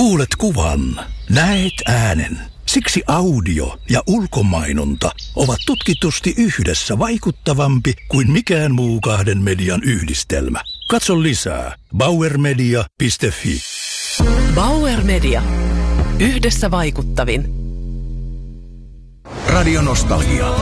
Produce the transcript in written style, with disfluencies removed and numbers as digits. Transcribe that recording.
Kuulet kuvan, näet äänen. Siksi audio ja ulkomainonta ovat tutkitusti yhdessä vaikuttavampi kuin mikään muu kahden median yhdistelmä. Katso lisää bauermedia.fi. Bauer Media. Yhdessä vaikuttavin. Radio Nostalgia.